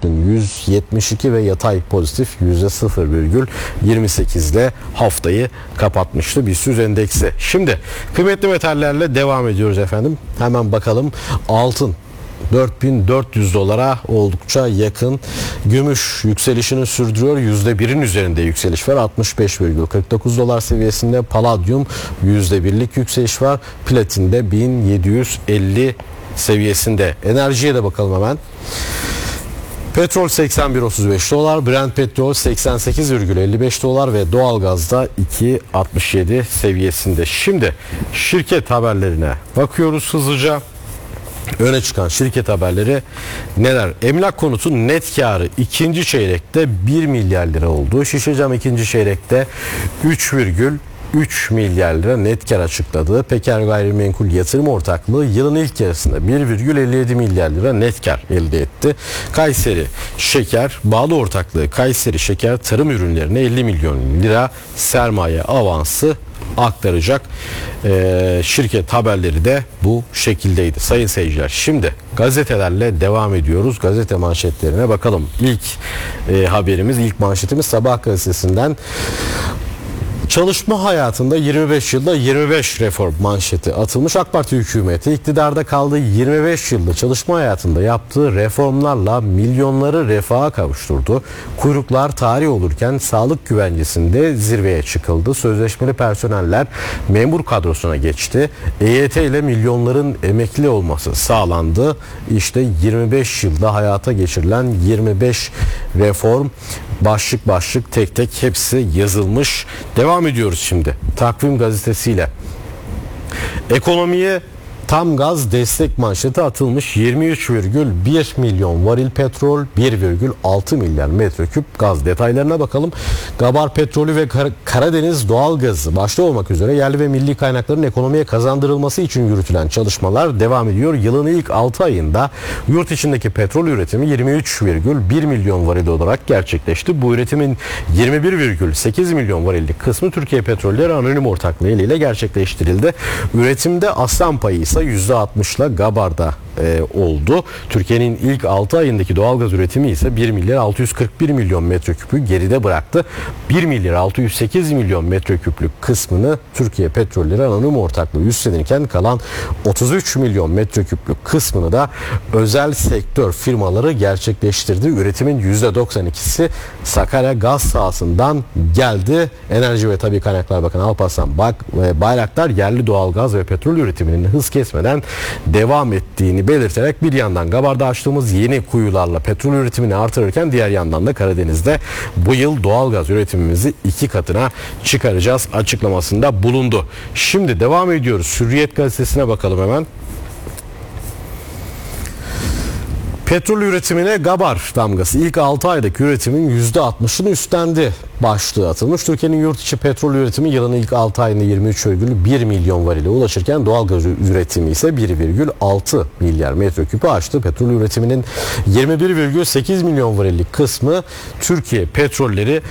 %4.172 ve yatay pozitif %0,28 ile haftayı kapatmıştı BIST endeksi. Şimdi kıymetli metallerle devam ediyoruz efendim. Hemen bakalım. Altın 4.400 dolara oldukça yakın. Gümüş yükselişini sürdürüyor. %1'in üzerinde yükseliş var. 65,49 dolar seviyesinde. Palladium %1'lik yükseliş var. Platinde 1750 seviyesinde. Enerjiye de bakalım hemen. Petrol 81,35 dolar, Brent petrol 88,55 dolar ve doğalgazda 2,67 seviyesinde. Şimdi şirket haberlerine bakıyoruz hızlıca. Öne çıkan şirket haberleri neler? Emlak Konutu net karı ikinci çeyrekte 1 milyar lira oldu. Şişecam ikinci çeyrekte 3,3 milyar lira net kar açıkladı. Peker Gayrimenkul Yatırım Ortaklığı yılın ilk yarısında 1,57 milyar lira net kar elde etti. Kayseri Şeker Bağlı Ortaklığı Kayseri Şeker tarım ürünlerine 50 milyon lira sermaye avansı aktaracak. Şirket haberleri de bu şekildeydi sayın seyirciler. Şimdi gazetelerle devam ediyoruz. Gazete manşetlerine bakalım. İlk haberimiz, ilk manşetimiz Sabah gazetesinden. Çalışma hayatında 25 yılda 25 reform manşeti atılmış. AK Parti hükümeti iktidarda kaldığı 25 yılda çalışma hayatında yaptığı reformlarla milyonları refaha kavuşturdu. Kuyruklar tarih olurken sağlık güvencesinde zirveye çıkıldı. Sözleşmeli personeller memur kadrosuna geçti. EYT ile milyonların emekli olması sağlandı. İşte 25 yılda hayata geçirilen 25 reform başlık başlık tek tek hepsi yazılmış. Devam ediyoruz şimdi. Takvim gazetesiyle. Ekonomiye tam gaz destek manşeti atılmış. 23,1 milyon varil petrol, 1,6 milyar metreküp gaz. Detaylarına bakalım. Gabar petrolü ve Karadeniz doğalgazı başta olmak üzere yerli ve milli kaynakların ekonomiye kazandırılması için yürütülen çalışmalar devam ediyor. Yılın ilk 6 ayında yurt içindeki petrol üretimi 23,1 milyon varil olarak gerçekleşti. Bu üretimin 21,8 milyon varillik kısmı Türkiye Petrolleri Anonim Ortaklığı ile gerçekleştirildi. Üretimde aslan payı ise %60'la Gabar'da oldu. Türkiye'nin ilk 6 ayındaki doğalgaz üretimi ise 1 milyar 641 milyon metreküpü geride bıraktı. 1 milyar 608 milyon metreküplük kısmını Türkiye Petrolleri Anonim Ortaklığı üstlenirken kalan 33 milyon metreküplük kısmını da özel sektör firmaları gerçekleştirdi. Üretimin %92'si Sakarya gaz sahasından geldi. Enerji ve Tabii Kaynaklar Bakanı Alparslan Bayraktar yerli doğalgaz ve petrol üretiminin hız kesmeden devam ettiğini belirterek bir yandan Gabar'da açtığımız yeni kuyularla petrol üretimini artırırken diğer yandan da Karadeniz'de bu yıl doğalgaz üretimimizi 2 katına çıkaracağız açıklamasında bulundu. Şimdi devam ediyoruz. Hürriyet gazetesine bakalım hemen. Petrol üretimine Gabar damgası. İlk 6 aydaki üretimin %60'ını üstlendi başlığı atılmış. Türkiye'nin yurt içi petrol üretimi yılın ilk 6 ayında 23,1 milyon varile ulaşırken doğalgaz üretimi ise 1,6 milyar metreküpü aştı. Petrol üretiminin 21,8 milyon varillik kısmı Türkiye Petrolleri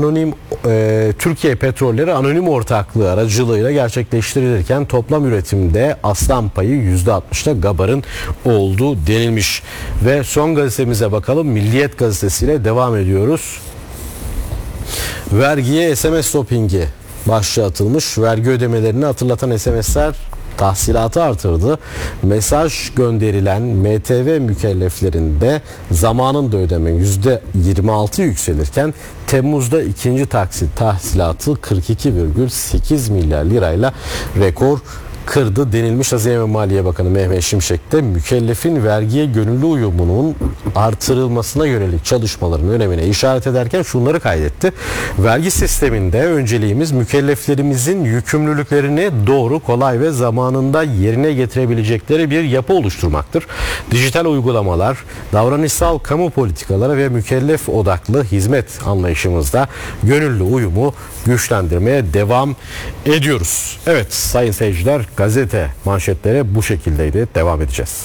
Anonim Ortaklığı aracılığıyla gerçekleştirilirken toplam üretimde aslan payı %60'da Gabar'ın olduğu denilmiş. Ve son gazetemize bakalım. Milliyet gazetesiyle devam ediyoruz. Vergiye SMS dopingi başlığı atılmış. Vergi ödemelerini hatırlatan SMS'ler tahsilatı artırdı. Mesaj gönderilen MTV mükelleflerinde zamanında ödeme %26 yükselirken Temmuz'da ikinci taksit tahsilatı 42,8 milyar lirayla rekor kırdı denilmiş. Hazine ve Maliye Bakanı Mehmet Şimşek de mükellefin vergiye gönüllü uyumunun artırılmasına yönelik çalışmaların önemine işaret ederken şunları kaydetti. Vergi sisteminde önceliğimiz mükelleflerimizin yükümlülüklerini doğru, kolay ve zamanında yerine getirebilecekleri bir yapı oluşturmaktır. Dijital uygulamalar, davranışsal kamu politikaları ve mükellef odaklı hizmet anlayışımızda gönüllü uyumu güçlendirmeye devam ediyoruz. Evet sayın seyirciler, gazete manşetleri bu şekildeydi. Devam edeceğiz.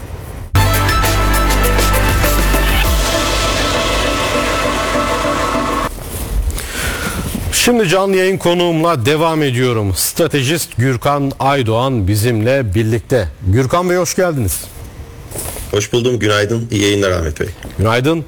Şimdi canlı yayın konuğumla devam ediyorum. Stratejist Gürkan Aydoğan bizimle birlikte. Gürkan Bey hoş geldiniz. Hoş buldum. Günaydın. İyi yayınlar Ahmet Bey. Günaydın.